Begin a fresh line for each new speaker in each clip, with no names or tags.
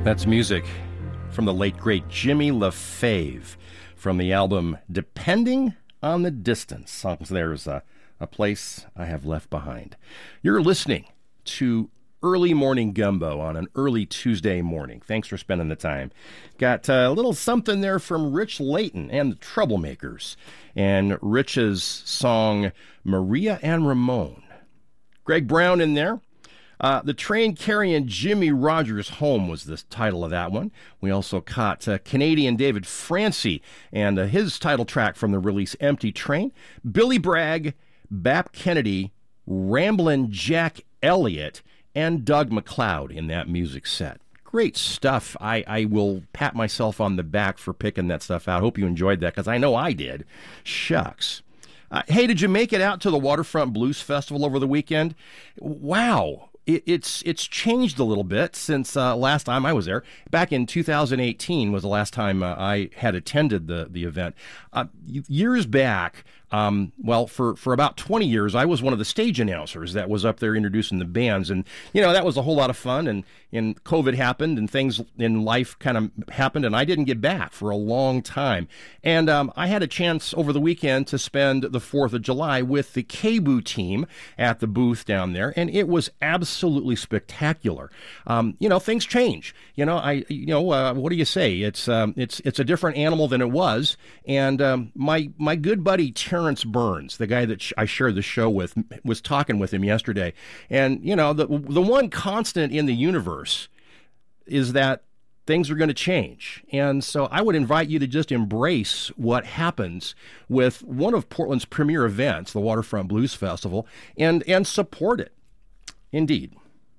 That's music from the late, great Jimmy LaFave from the album Depending on the Distance. Songs There's a Place I Have Left Behind. You're listening to Early Morning Gumbo on an early Tuesday morning. Thanks for spending the time. Got a little something there from Rich Layton and the Troublemakers, and Rich's song Maria and Ramon. Greg Brown in there. The Train Carrying Jimmy Rogers Home was the title of that one. We also caught Canadian David Francie and his title track from the release Empty Train. Billy Bragg, Bap Kennedy, Ramblin' Jack Elliott, and Doug McLeod in that music set. Great stuff. I will pat myself on the back for picking that stuff out. Hope you enjoyed that, because I know I did. Shucks. Hey, did you make it out to the Waterfront Blues Festival over the weekend? Wow. It's changed a little bit since last time I was there. Back in 2018 was the last time I had attended the event. Years back, for about 20 years, I was one of the stage announcers that was up there introducing the bands. And, that was a whole lot of fun. And COVID happened and things in life kind of happened, and I didn't get back for a long time. And I had a chance over the weekend to spend the 4th of July with the KBOO team at the booth down there, and it was absolutely spectacular. Things change. What do you say? It's a different animal than it was. And my good buddy Terrence Burns, the guy that I shared the show with, was talking with him yesterday. And the one constant in the universe is that things are going to change. And so I would invite you to just embrace what happens with one of Portland's premier events, the Waterfront Blues Festival, and support it. Indeed.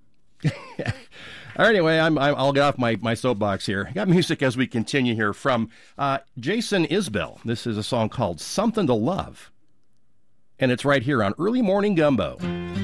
Anyway, I'll get off my soapbox here. Got music as we continue here from Jason Isbell. This is a song called Something to Love. And it's right here on Early Morning Gumbo.